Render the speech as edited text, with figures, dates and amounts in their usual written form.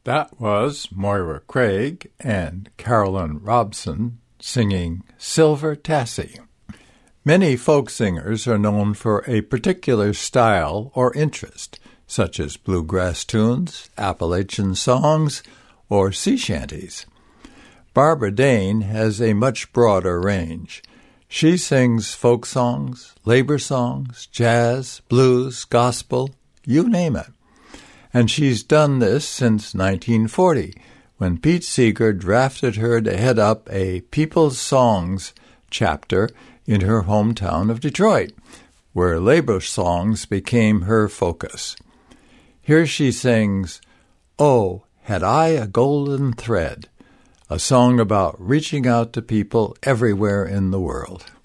That was Moira Craig and Carolyn Robson singing Silver Tassie. Many folk singers are known for a particular style or interest, such as bluegrass tunes, Appalachian songs, or sea shanties. Barbara Dane has a much broader range. She sings folk songs, labor songs, jazz, blues, gospel, you name it. And she's done this since 1940, when Pete Seeger drafted her to head up a People's Songs chapter in her hometown of Detroit, where labor songs became her focus. Here she sings, "Oh, Had I a Golden Thread," a song about reaching out to people everywhere in the world.